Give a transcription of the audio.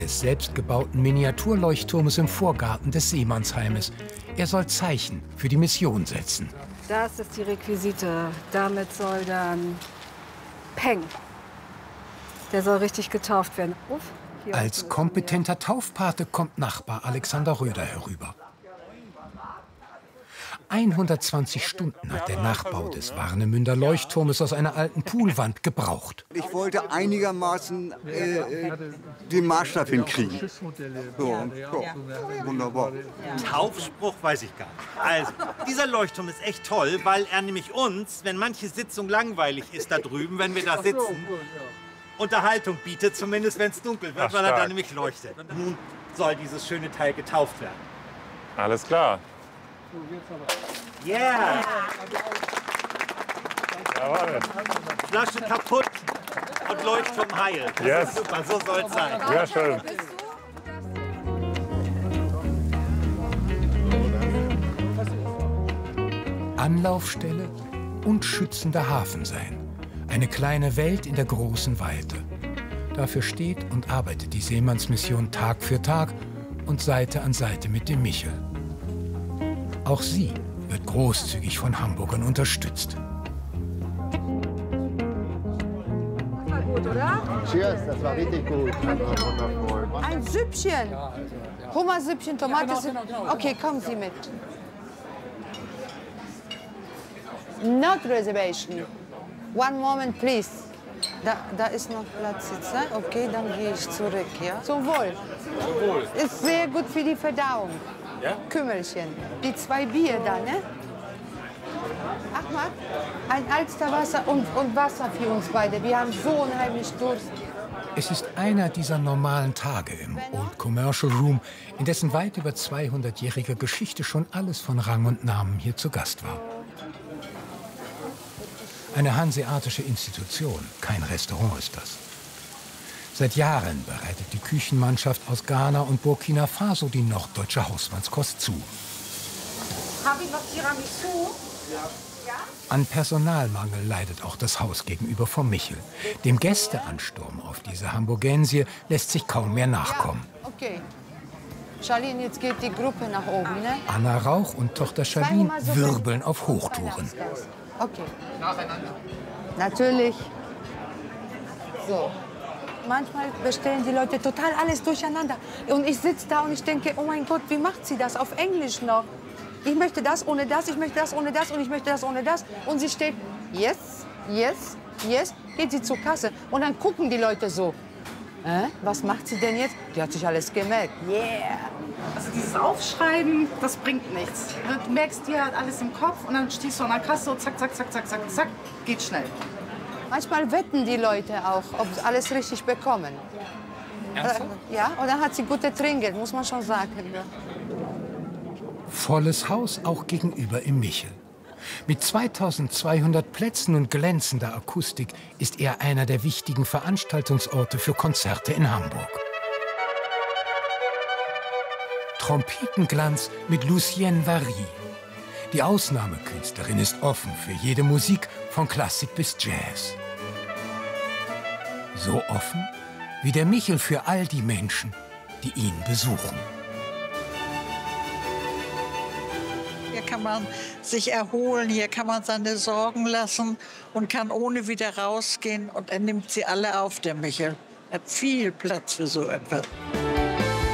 des selbstgebauten Miniaturleuchtturmes im Vorgarten des Seemannsheimes. Er soll Zeichen für die Mission setzen. Das ist die Requisite. Damit soll dann Peng. Der soll richtig getauft werden. Uff, als kompetenter Taufpate kommt Nachbar Alexander Röder herüber. 120 Stunden hat der Nachbau des Warnemünder Leuchtturmes aus einer alten Poolwand gebraucht. Ich wollte einigermaßen den Maßstab hinkriegen. So, wunderbar. Taufspruch weiß ich gar nicht. Also, dieser Leuchtturm ist echt toll, weil er nämlich uns, wenn manche Sitzung langweilig ist da drüben, wenn wir da sitzen, Unterhaltung bietet, zumindest wenn es dunkel wird, weil er da nämlich leuchtet. Nun soll dieses schöne Teil getauft werden. Alles klar. Yeah! Jawohl. Flasche kaputt und Leuchtturm heil. Das Yes. ist super, so soll es sein. Sehr schön. Anlaufstelle und schützender Hafen sein. Eine kleine Welt in der großen Weite. Dafür steht und arbeitet die Seemannsmission Tag für Tag und Seite an Seite mit dem Michel. Auch sie wird großzügig von Hamburgern unterstützt. War gut, oder? Cheers, das war richtig gut. Ein Süppchen. Hummersüppchen, Tomatensüppchen. Okay, kommen Sie mit. Not reservation. One moment, please. Da ist noch Platz jetzt, ne? Okay, dann gehe ich zurück, ja? Zum Wohl. Zum Wohl. Ist sehr gut für die Verdauung. Ja? Kümmelchen. Die 2 Bier da, ne? Ahmad, ein Alsterwasser und Wasser für uns beide. Wir haben so unheimlich Durst. Es ist einer dieser normalen Tage im Old Commercial Room, in dessen weit über 200-jähriger Geschichte schon alles von Rang und Namen hier zu Gast war. Eine hanseatische Institution, kein Restaurant ist das. Seit Jahren bereitet die Küchenmannschaft aus Ghana und Burkina Faso die norddeutsche Hausmannskost zu. Habe ich noch Tiramisu? Ja. An Personalmangel leidet auch das Haus gegenüber vom Michel. Dem Gästeansturm auf diese Hamburgensie lässt sich kaum mehr nachkommen. Ja, okay. Charlene, jetzt geht die Gruppe nach oben, ne? Anna Rauch und Tochter Charlene wirbeln auf Hochtouren. Okay. Nacheinander. Natürlich. So. Manchmal bestellen die Leute total alles durcheinander. Und ich sitze da und ich denke, oh mein Gott, wie macht sie das auf Englisch noch? Ich möchte das ohne das, ich möchte das ohne das und ich möchte das ohne das. Und sie steht, yes, yes, yes, geht sie zur Kasse. Und dann gucken die Leute so. Was macht sie denn jetzt? Die hat sich alles gemerkt. Yeah. Also dieses Aufschreiben, das bringt nichts. Du merkst dir halt alles im Kopf und dann stehst du an der Kasse und zack, zack, zack, zack, zack, zack, geht schnell. Manchmal wetten die Leute auch, ob sie alles richtig bekommen. Ernsthaft? Ja, und dann hat sie gute Trinkgeld, muss man schon sagen. Volles Haus auch gegenüber im Michel. Mit 2200 Plätzen und glänzender Akustik ist er einer der wichtigen Veranstaltungsorte für Konzerte in Hamburg. Trompetenglanz mit Lucienne Vary. Die Ausnahmekünstlerin ist offen für jede Musik, von Klassik bis Jazz. So offen wie der Michel für all die Menschen, die ihn besuchen. Hier kann man sich erholen, hier kann man seine Sorgen lassen und kann ohne wieder rausgehen. Und er nimmt sie alle auf, der Michel. Er hat viel Platz für so etwas.